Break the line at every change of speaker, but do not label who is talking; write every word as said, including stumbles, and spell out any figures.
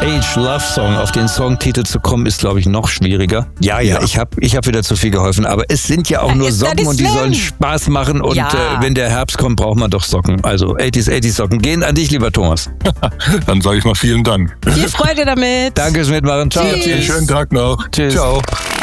Age Love Song. Auf den Songtitel zu kommen, ist, glaube ich, noch schwieriger. Ja, ja, ich habe ich hab wieder zu viel geholfen. Aber es sind ja auch
Ja,
nur
ist
Socken
das
und die
Slam.
sollen Spaß machen. Und
Ja.
äh, wenn der Herbst kommt, braucht man doch Socken. Also achtziger, achtziger Socken. Gehen an dich, lieber Thomas.
Dann sage ich mal vielen Dank.
Viel Freude damit.
Danke fürs Mitmachen. Ciao.
Tschüss.
Schönen Tag noch.
Tschüss.
Ciao.